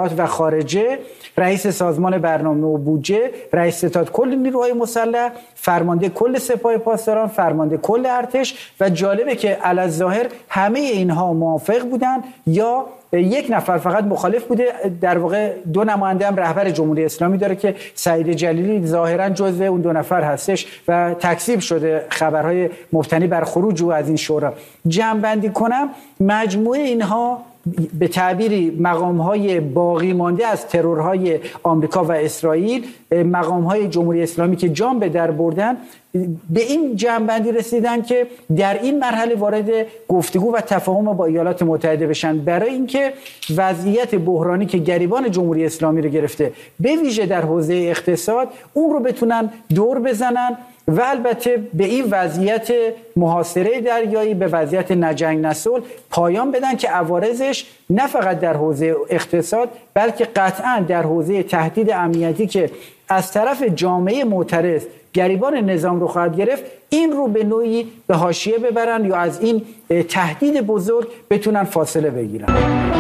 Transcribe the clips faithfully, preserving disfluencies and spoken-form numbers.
اطلاعات و خارجه، رئیس سازمان برنامه و بودجه، رئیس ستاد کل نیروهای مسلح، فرمانده کل سپاه پاسداران، فرمانده کل ارتش. و جالبه که علی‌الظاهر همه اینها موافق بودن یا یک نفر فقط مخالف بوده. در واقع دو نماینده هم رهبر جمهوری اسلامی داره که سعید جلیلی ظاهرا جزو اون دو نفر هستش و تکذیب شده خبرهای مبتنی بر خروج او از این شورا. جمع‌بندی کنم، مجموعه اینها به تعبیری مقام‌های باقی مانده از ترورهای آمریکا و اسرائیل، مقام‌های جمهوری اسلامی که جان به در بردن، به این جمع‌بندی رسیدن که در این مرحله وارد گفتگو و تفاهم با ایالات متحده بشن برای اینکه وضعیت بحرانی که گریبان جمهوری اسلامی رو گرفته به ویژه در حوزه اقتصاد اون رو بتونن دور بزنن و البته به این وضعیت محاصره دریایی، به وضعیت نجنگ نصلح پایان بدن که عوارضش نه فقط در حوزه اقتصاد بلکه قطعا در حوزه تهدید امنیتی که از طرف جامعه معترض گریبان نظام رو خواهد گرفت، این رو به نوعی به حاشیه ببرن یا از این تهدید بزرگ بتونن فاصله بگیرن.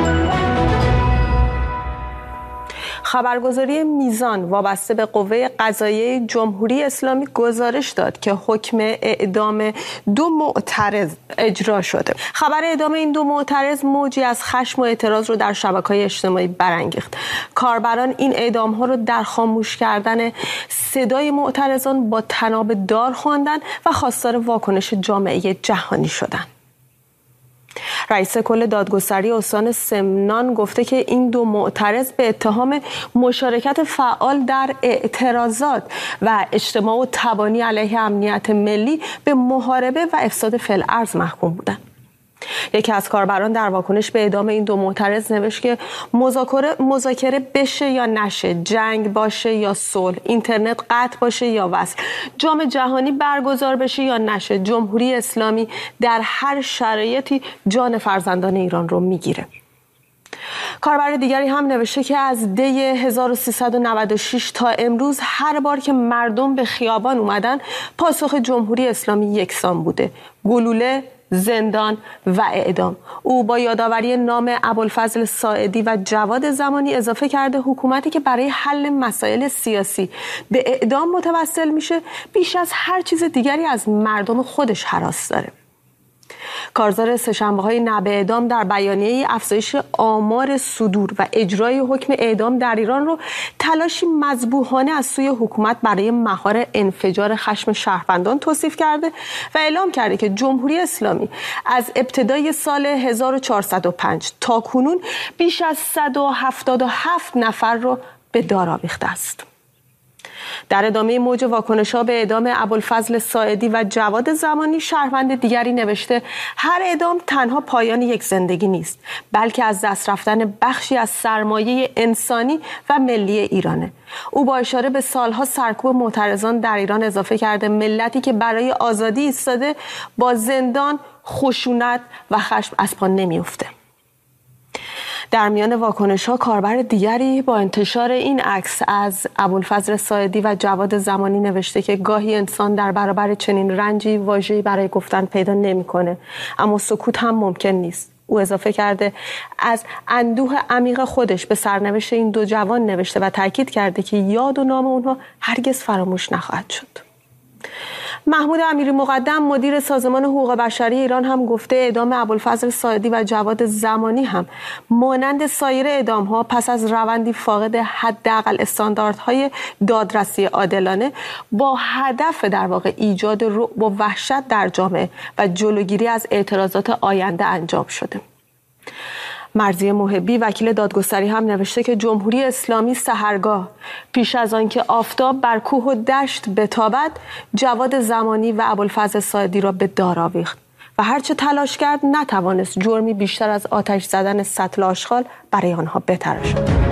خبرگزاری میزان وابسته به قوه قضاییه جمهوری اسلامی گزارش داد که حکم اعدام دو معترض اجرا شده. خبر اعدام این دو معترض موجی از خشم و اعتراض رو در شبکه‌های اجتماعی برانگیخت. کاربران این اعدام‌ها رو در خاموش کردن صدای معترضان با طناب دار خواندند و خواستار واکنش جامعه جهانی شدند. رئیس کل دادگستری استان سمنان گفته که این دو معترض به اتهام مشارکت فعال در اعتراضات و اجتماع و تبانی علیه امنیت ملی به محاربه و افساد فی‌الارض محکوم بودند. یکی از کاربران در واکنش به اعدام این دو معترض نوشت که مذاکره مذاکره بشه یا نشه، جنگ باشه یا صلح، اینترنت قطع باشه یا وصل، جام جهانی برگزار بشه یا نشه، جمهوری اسلامی در هر شرایطی جان فرزندان ایران رو میگیره. کاربر دیگری هم نوشته که از دی هزار و سیصد و نود و شش تا امروز هر بار که مردم به خیابان اومدن پاسخ جمهوری اسلامی یکسان بوده: گلوله، زندان و اعدام. او با یادآوری نام ابوالفضل ساعدی و جواد زمانی اضافه کرده حکومتی که برای حل مسائل سیاسی به اعدام متوسل میشه بیش از هر چیز دیگری از مردم خودش هراس داره. کارزار سه‌شنبه‌های نه به اعدام در بیانیه افزایش آمار صدور و اجرای حکم اعدام در ایران رو تلاشی مذبوحانه از سوی حکومت برای مهار انفجار خشم شهروندان توصیف کرده و اعلام کرده که جمهوری اسلامی از ابتدای سال هزار و چهارصد و پنج تا کنون بیش از صد و هفتاد و هفت نفر رو به دار آویخته است. در ادامه موج واکنش‌ها به اعدام ابوالفضل ساعدی و جواد زمانی، شهروند دیگری نوشته هر اعدام تنها پایان یک زندگی نیست، بلکه از دست رفتن بخشی از سرمایه انسانی و ملی ایرانه. او با اشاره به سالها سرکوب معترضان در ایران اضافه کرده ملتی که برای آزادی ایستاده با زندان، خشونت و خشم از پا نمی‌افته. در میان واکنش‌ها کاربر دیگری با انتشار این عکس از ابوالفضل ساعدی و جواد زمانی نوشته که گاهی انسان در برابر چنین رنجی واژه‌ای برای گفتن پیدا نمی‌کنه، اما سکوت هم ممکن نیست. او اضافه کرده از اندوه عمیق خودش به سرنوشت این دو جوان نوشته و تاکید کرده که یاد و نام اونها هرگز فراموش نخواهد شد. محمود امیری مقدم مدیر سازمان حقوق بشری ایران هم گفته اعدام ابوالفضل ساعدی و جواد زمانی هم مانند سایر اعدام‌ها پس از روندی فاقد حداقل استانداردهای دادرسی عادلانه با هدف در واقع ایجاد رعب و وحشت در جامعه و جلوگیری از اعتراضات آینده انجام شده. مرضیه محبی وکیل دادگستری هم نوشته که جمهوری اسلامی سحرگاه پیش از آن که آفتاب بر کوه و دشت بتابد جواد زمانی و ابوالفضل ساعدی را به دار آویخت و هرچه تلاش کرد نتوانست جرمی بیشتر از آتش زدن سطل آشغال برای آنها بتراشد.